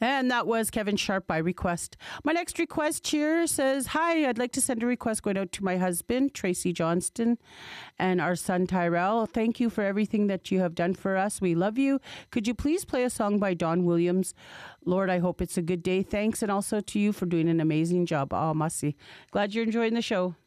And that was Kevin Sharp by request. My next request here says, hi, I'd like to send a request going out to my husband, Tracy Johnston, and our son, Tyrell. Thank you for everything that you have done for us. We love you. Could you please play a song by Don Williams? Lord, I hope it's a good day. Thanks. And also to you for doing an amazing job. Oh, Masi. Glad you're enjoying the show.